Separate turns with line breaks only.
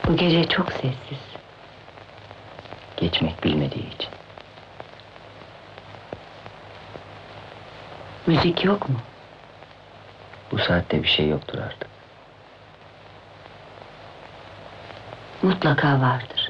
Bu gece çok sessiz.
Geçmek bilmediği için.
Müzik yok mu?
Bu saatte bir şey yoktur artık.
Mutlaka vardır.